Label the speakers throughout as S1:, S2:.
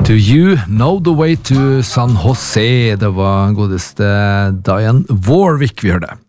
S1: To You Know The Way To San Jose. Det var godeste Diane Warwick vi hørte.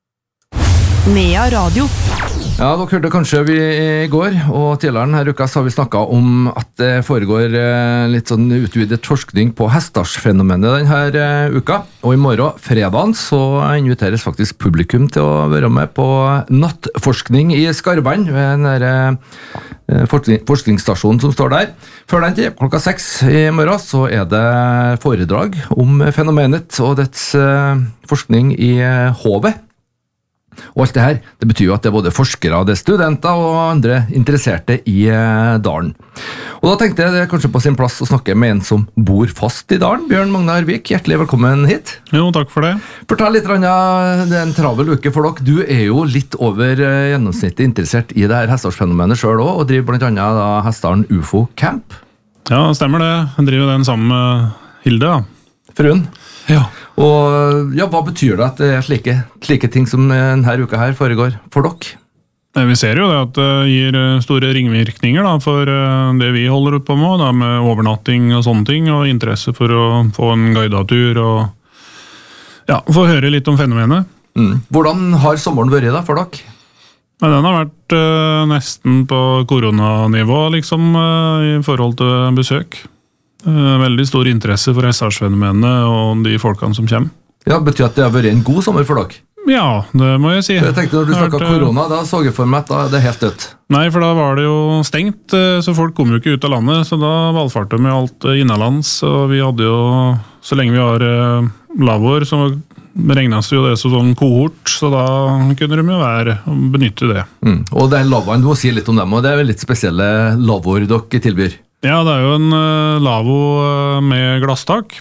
S2: Nea Radio.
S1: Ja, dere hørte kanskje vi i går, og tidligere denne uka så har vi snakket om at det foregår litt sånn utvidet forskning på hestersfenomenet denne uka. Og i morgen, fredagen, så inviteres faktisk publikum til å være med på nattforskning i Skarvann, ved den forskningsstasjonen som står der. Før den tid, klokka 6 i morgen, så er det foredrag om fenomenet og dets forskning i havet. Og alt det her, det betyr jo at det er både forskere, det er studenter og andre interesserte i dalen. Og da tenkte jeg det er kanskje på sin plass å snakke med en som bor fast i dalen. Bjørn Magnar Vik, hjertelig velkommen hit.
S3: Jo, takk for det.
S1: Fortell litt, Ranja, det er en travel uke for dere. Du er jo litt over gjennomsnittet interessert i det her hestersfenomenet selv også, og driver blant annet da Hestdalen UFO Camp.
S3: Ja, stemmer det. Jeg driver den sammen med Hilde, da.
S1: Fruen.
S3: Ja.
S1: Og ja, hva betyr det at det er slike ting som denne uka her foregår for dere?
S3: Vi ser jo det at det gir store ringvirkninger da, for det vi holder på med, da, med overnatting og sånne ting, og interesse for å få en guidetur og ja, få høre litt om fenomenet.
S1: Hvordan har sommeren vært da for dere?
S3: Men den har vært nesten på koronanivå, liksom, i forhold til besøk. Veldig stor interesse for hestersfenomenet og de folkene som kommer.
S1: Ja, betyr at det har vært en god sommer for dere?
S3: Ja, det må jeg si.
S1: Jeg tenkte når du snakket korona, da så jeg for meg at da er det helt dødt.
S3: Nei, for da var det jo stengt, så folk kom jo ikke ut av landet, så da valgfarte vi alt innenlands, og vi hadde jo, så lenge vi har lavår, så regnes jo det som sånn kohort, så da kunne de jo være og benytte det.
S1: Og det er lavåren, du må si litt om dem, og det er vel litt spesielle lavår dere tilbyr.
S3: Ja, det er jo en lavvo med glasstak,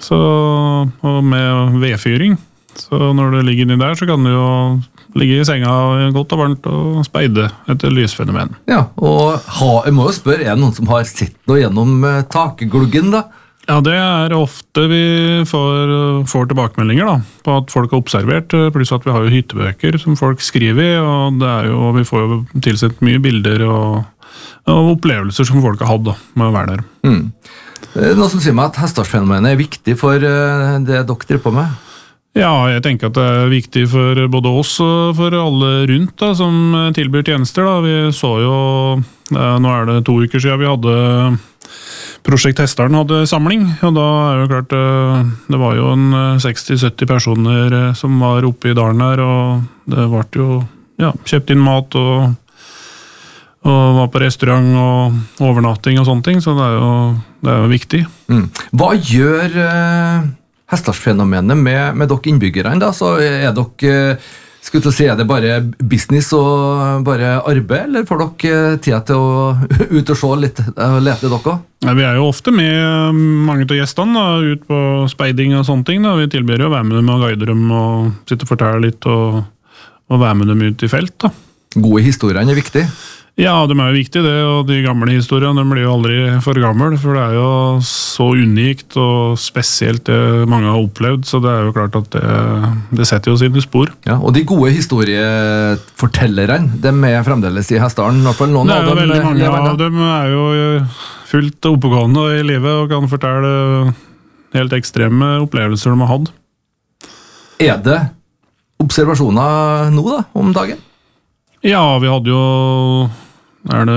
S3: og med vedfyring. Så når du ligger inni der, så kan du jo ligge i senga godt og varmt og speide etter lysfenomen. Ja,
S1: og jeg må jo spørre, er det noen som har sett noe gjennom takgluggen da?
S3: Ja, det er ofte vi får tilbakemeldinger da, på at folk har observert, pluss at vi har jo hyttebøker som folk skriver i, og det er jo, vi får jo tilsett mye bilder og opplevelser som folk har hatt da, med å være der.
S1: Det er noe som sier meg at hestersfenomenet er viktig for det dere driver på med?
S3: Ja, jeg tenker at det er viktig for både oss og for alle rundt da, som tilbyr tjenester. Da. Vi så jo, nå er det 2 uker siden vi hadde Prosjekt Hestdalen hadde samling, og da er jo klart, det var jo en 60-70 personer som var oppe i dalen her, og det ble jo kjøpt inn mat og var på restaurant og overnatting og sånne ting, så det er jo viktig.
S1: Hva gjør hestersfenomenet med dere innbyggerne da? Så er dere, skulle du si, er det bare business og bare arbeid, eller får dere tid til å ut og se litt og lete dere også?
S3: Ja, vi er jo ofte med mange av gjestene da, ut på speiding og sånne ting. Da. Vi tilbyr jo å være med dem og guide dem og sitte og fortelle litt og være med dem ut i felt. Da.
S1: Gode historier er viktig.
S3: Ja, de er jo viktige det, og de gamle historiene de blir jo aldri for gamle, for det er jo så unikt og spesielt det mange har opplevd, så det er jo klart at det setter jo sine spor.
S1: Ja, og de gode historiefortellerne, de er fremdeles i Hestdalen, i hvert fall noen av dem.
S3: Veldig mange av dem er jo fullt oppegående i livet og kan fortelle helt ekstreme opplevelser de har hatt.
S1: Er det observasjoner nå da, om dagen?
S3: Ja, vi hadde jo